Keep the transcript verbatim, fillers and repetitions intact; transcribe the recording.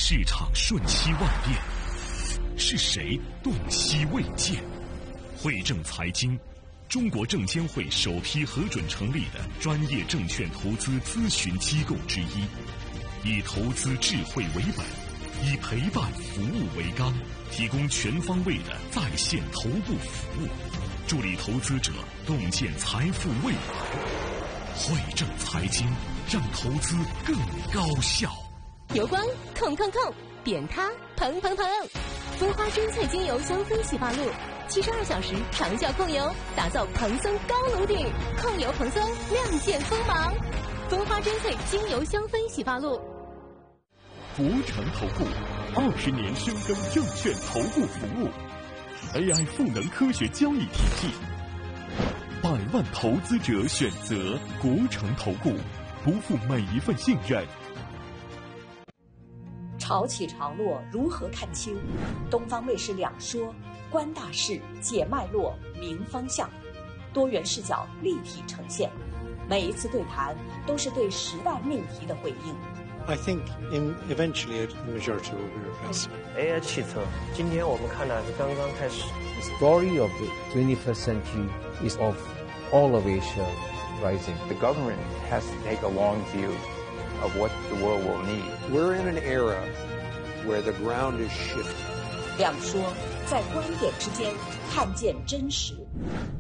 市场瞬息万变，是谁洞悉未见？汇正财经，中国证监会首批核准成立的专业证券投资咨询机构之一，以投资智慧为本，以陪伴服务为纲，提供全方位的在线头部服务，助力投资者洞见财富未来。汇正财经，让投资更高效。 油光控控控，扁塌蓬蓬蓬，蜂花真萃精油香氛洗发露，七十二小时长效控油，打造蓬松高颅顶，控油蓬松，亮剑锋芒。蜂花真萃精油香氛洗发露。 国诚投顾二十年深耕证券投顾服务 ，A I 赋能科学交易体系，百万投资者选择国诚投顾，不负每一份信任。 潮起潮落如何看清？东方卫视两说，观大势，解脉络，明方向，多元视角立体呈现。每一次对谈都是对时代命题的回应。 I think in eventually the majority will be replaced. A I 汽车，今天我们看的是刚刚开始。 The story of the twenty-first century is of all of Asia rising. The government has to take a long view of what the world will need. We're in an era where the ground is shifting. 两说，在观点之间看见真实。